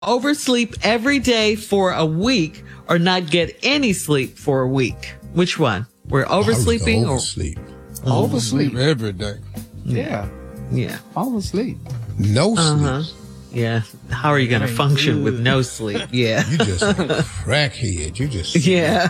Oversleep every day for a week or not get any sleep for a week? Which one? We're oversleeping or oversleep? Oversleep every day. Yeah. Yeah. Oversleep. No sleep. Yeah. How are you going to function with no sleep? Yeah. You just a crackhead. You just Yeah.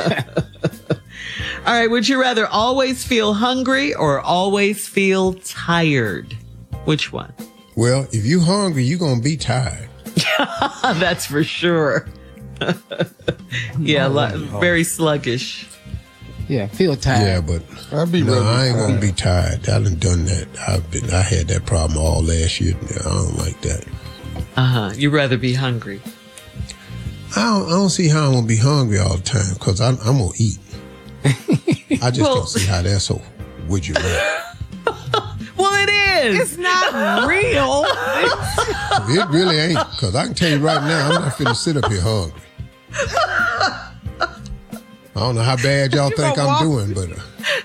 All right. Would you rather always feel hungry or always feel tired? Which one? Well, if you hungry, you're gonna be tired. That's for sure. Yeah, very sluggish. Yeah, feel tired. Yeah, but I ain't gonna be tired. I done that. I had that problem all last year. I don't like that. You'd rather be hungry. I don't see how I'm gonna be hungry all the time because I'm gonna eat. I just don't see how that's so. Would you rather? Well, it is. It's not real. It really ain't, because I can tell you right now, I'm not finna sit up here hungry. I don't know how bad y'all think I'm doing, but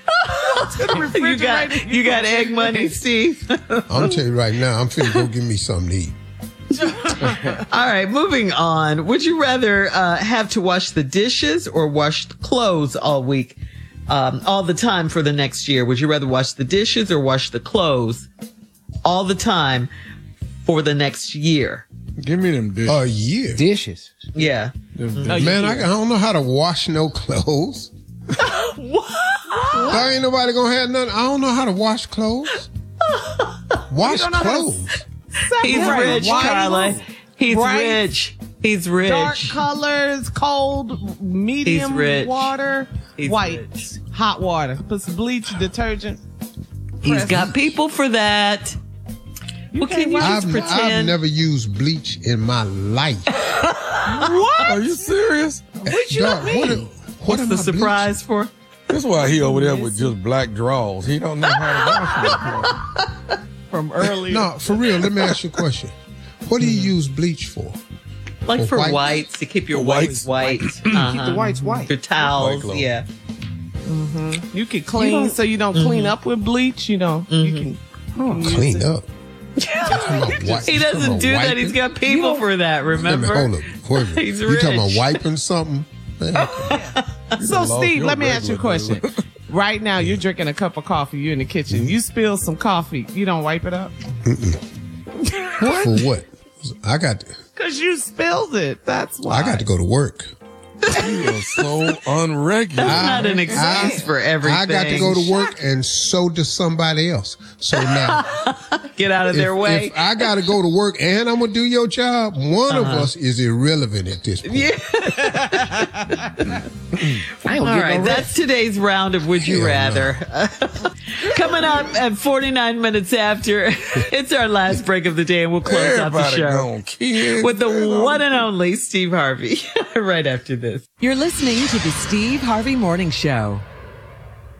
you got egg money, Steve. I'm gonna tell you right now, I'm finna go give me something to eat. All right, moving on. Would you rather have to wash the dishes or wash the clothes all week, all the time for the next year? Would you rather wash the dishes or wash the clothes all the time for the next year? Give me them dishes. A year? Dishes. Yeah. Man, I don't know how to wash no clothes. What? There ain't nobody gonna have nothing. I don't know how to wash clothes. Wash clothes. He's rich, Carla. He's rich. He's rich. Dark colors, cold, medium water, white, rich. hot water. Put some bleach, detergent. He's got people for that. Well, can you just pretend? I've never used bleach in my life. What? Are you serious? What you mean? What's the surprise for? That's why he over there with just black drawers. He don't know how to wash them. From earlier. No, for real, let me ask you a question. What do you use bleach for? Like for whites? whites, to keep your whites white. Keep the whites white. Your towels, White yeah. You can clean so you don't clean up with bleach. You know, you can Clean up. He doesn't do that. He's got people for that, remember? Hold up. Wait a minute. He's You talking rich. about wiping something? Man, So, lost Steve, your let me ask you a regular question. Right now, you're drinking a cup of coffee. You're in the kitchen. You spill some coffee. You don't wipe it up? for what? I got Because you spilled it. That's why. to go to work. You are so unregular. That's not an excuse for everything. I got to go to work, and so does somebody else. So now, Get out of their way. if I got to go to work and I'm gonna do your job, one of us is irrelevant at this point. All right, that's today's round of Would You Rather. Coming up at 49 minutes after, it's our last break of the day, and we'll close out the Everybody show gone, kids. with the one and only Steve Harvey right after this. You're listening to the Steve Harvey Morning Show.